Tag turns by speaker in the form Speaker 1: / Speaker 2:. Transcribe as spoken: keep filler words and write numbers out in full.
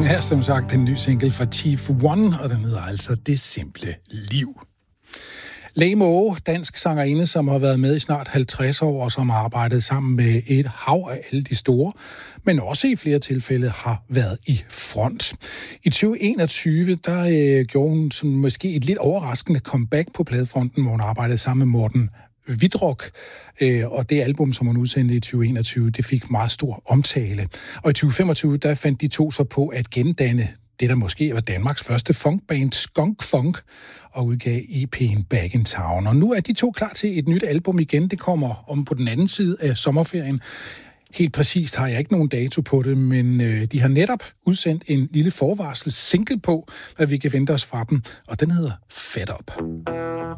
Speaker 1: Song er som sagt en ny single fra Chief One, og den hedder altså Det Simple Liv. Lay Moe, dansk sangerinde, som har været med i snart halvtreds år, og som har arbejdet sammen med et hav af alle de store, men også i flere tilfælde har været i front. I tyve enogtyve, der øh, gjorde hun som måske et lidt overraskende comeback på pladefronten, hvor hun arbejdede sammen med Morten Vidrock, øh, og det album, som hun udsendte i tyve enogtyve, det fik meget stor omtale. Og i tyve femogtyve, der fandt de to så på at gendanne det, der måske var Danmarks første funkband, Skunk Funk, og udgav E P'en Back in Town. Og nu er de to klar til et nyt album igen. Det kommer om på den anden side af sommerferien. Helt præcist har jeg ikke nogen dato på det, men øh, de har netop udsendt en lille forvarsel single på, hvad vi kan vente os fra dem, og den hedder Fed Up.